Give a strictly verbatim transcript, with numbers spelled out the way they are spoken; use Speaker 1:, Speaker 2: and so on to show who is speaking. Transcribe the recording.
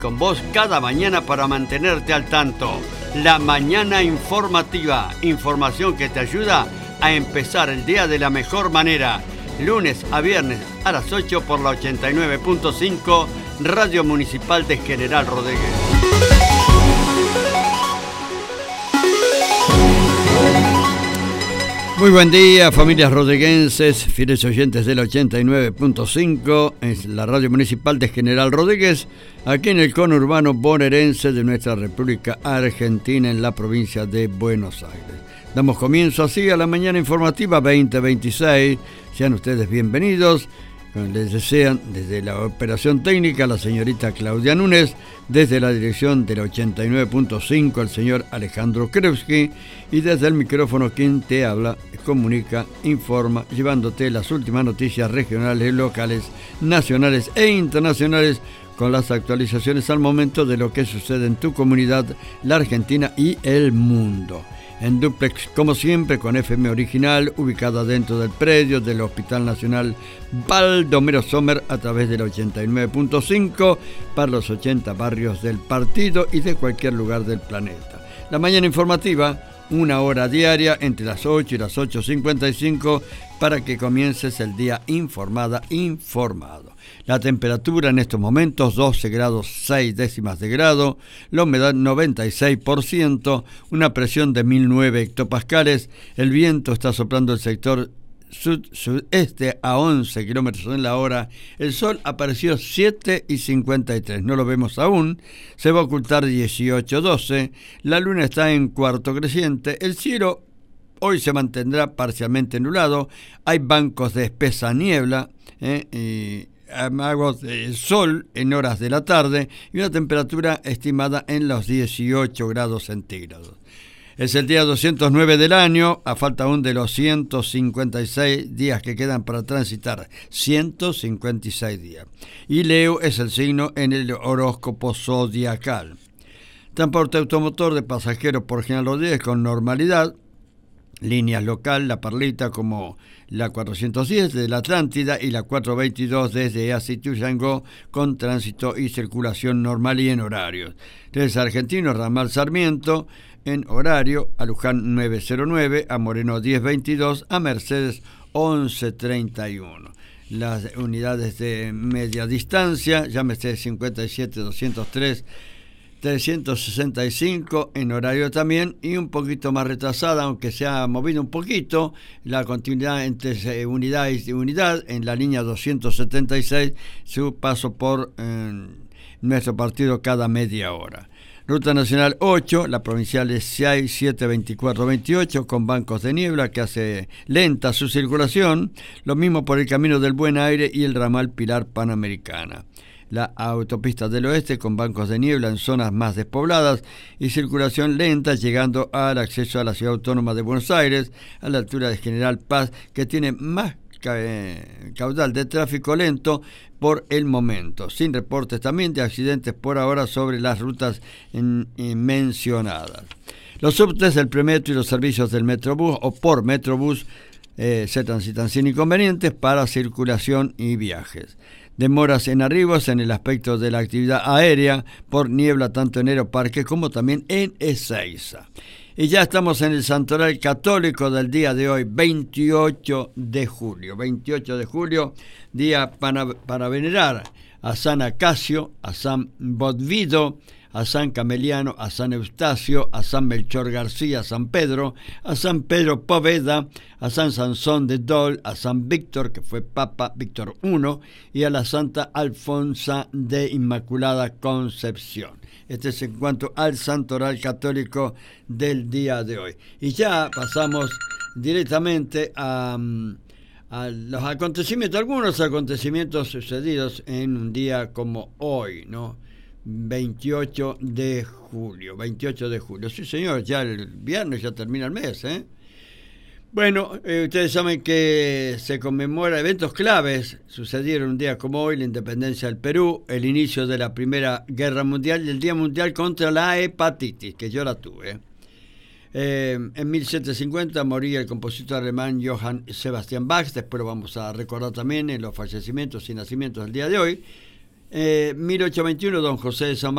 Speaker 1: Con vos cada mañana para mantenerte al tanto. La Mañana Informativa, información que te ayuda a empezar el día de la mejor manera. Lunes a viernes a las ocho por la ochenta y nueve punto cinco, Radio Municipal de General Rodríguez. Muy buen día, familias rodriguenses, fieles oyentes del ochenta y nueve punto cinco, es la Radio Municipal de General Rodríguez, aquí en el conurbano bonaerense de nuestra República Argentina, en la provincia de Buenos Aires. Damos comienzo así a la Mañana Informativa veinte veintiséis, sean ustedes bienvenidos. Les desean desde la operación técnica la señorita Claudia Núñez, desde la dirección del ochenta y nueve punto cinco el señor Alejandro Krewski, y desde el micrófono quien te habla, comunica, informa, llevándote las últimas noticias regionales, locales, nacionales e internacionales, con las actualizaciones al momento de lo que sucede en tu comunidad, la Argentina y el mundo. En dúplex, como siempre, con F M original, ubicada dentro del predio del Hospital Nacional Baldomero Sommer, a través del ochenta y nueve punto cinco para los ochenta barrios del partido y de cualquier lugar del planeta. La mañana informativa, una hora diaria entre las ocho y las ocho cincuenta y cinco, para que comiences el día informada, informado. La temperatura en estos momentos doce grados seis décimas de grado, la humedad noventa y seis por ciento, una presión de mil nueve hectopascales, el viento está soplando el sector sud-sudeste a once kilómetros en la hora, el sol apareció siete y cincuenta y tres, no lo vemos aún, se va a ocultar dieciocho doce, la luna está en cuarto creciente, el cielo hoy se mantendrá parcialmente nublado, hay bancos de espesa niebla, eh, y amagos de sol en horas de la tarde y una temperatura estimada en los dieciocho grados centígrados. Es el día doscientos nueve del año, a falta aún de los ciento cincuenta y seis días que quedan para transitar, ciento cincuenta y seis días. Y Leo es el signo en el horóscopo zodiacal. Transporte automotor de pasajeros por General Rodríguez con normalidad. Líneas local, La Perlita, como la cuatrocientos diez de la Atlántida y la cuatrocientos veintidós desde Asituyangó, con tránsito y circulación normal y en horarios. Tres Argentinos, Ramal Sarmiento, en horario, a Luján nueve cero nueve, a Moreno diez veintidós, a Mercedes once treinta y uno. Las unidades de media distancia, llámese cincuenta y siete doscientos tres, trescientos sesenta y cinco en horario también, y un poquito más retrasada, aunque se ha movido un poquito, la continuidad entre unidad y unidad en la línea doscientos setenta y seis, su paso por eh, nuestro partido cada media hora. Ruta Nacional ocho, la provincial es seis siete veinticuatro veintiocho, con bancos de niebla que hace lenta su circulación, lo mismo por el Camino del Buen Aire y el ramal Pilar Panamericana. La autopista del oeste con bancos de niebla en zonas más despobladas y circulación lenta llegando al acceso a la ciudad autónoma de Buenos Aires, a la altura de General Paz, que tiene más caudal de tráfico lento por el momento, sin reportes también de accidentes por ahora sobre las rutas en, en mencionadas. Los subtes del Premetro y los servicios del Metrobús o por Metrobús eh, se transitan sin inconvenientes para circulación y viajes. Demoras en arribos en el aspecto de la actividad aérea por niebla tanto en Aeroparque como también en Ezeiza. Y ya estamos en el Santoral Católico del día de hoy, veintiocho de julio. veintiocho de julio, día para, para venerar a San Acacio, a San Bodvido, a San Cameliano, a San Eustacio, a San Melchor García, a San Pedro, a San Pedro Poveda, a San Sansón de Dol, a San Víctor, que fue Papa Víctor primero, y a la Santa Alfonsa de Inmaculada Concepción. Este es en cuanto al Santoral Católico del día de hoy. Y ya pasamos directamente a, a los acontecimientos, algunos acontecimientos sucedidos en un día como hoy, ¿no? veintiocho de julio, veintiocho de julio. Sí, señor, ya el viernes ya termina el mes, ¿eh? Bueno, eh, ustedes saben que se conmemora eventos claves. Sucedieron un día como hoy: la independencia del Perú, el inicio de la Primera Guerra Mundial y el Día Mundial contra la Hepatitis, que yo la tuve. Eh, en mil setecientos cincuenta moría el compositor alemán Johann Sebastian Bach. Después lo vamos a recordar también en los fallecimientos y nacimientos del día de hoy. Eh, mil ochocientos veintiuno, don José de San